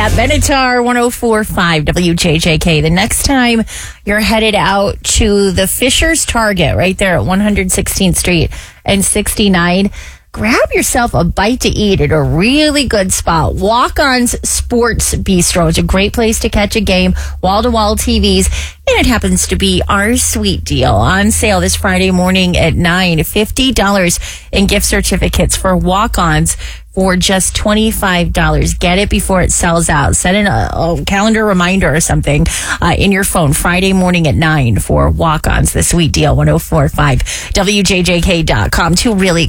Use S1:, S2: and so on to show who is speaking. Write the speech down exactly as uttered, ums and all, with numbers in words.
S1: at Benatar one oh four point five W J J K. The next time you're headed out to the Fisher's Target right there at one hundred sixteenth Street and sixty-nine, grab yourself a bite to eat at a really good spot. Walk-On's Sports Bistro. It's a great place to catch a game, wall-to-wall T Vs, and it happens to be our sweet deal on sale this Friday morning at nine. fifty dollars in gift certificates for Walk-Ons for just twenty-five dollars. Get it before it sells out. Set in a, a calendar reminder or something uh, in your phone Friday morning at nine for Walk-Ons, the sweet deal, one oh four point five W J J K dot com. Two really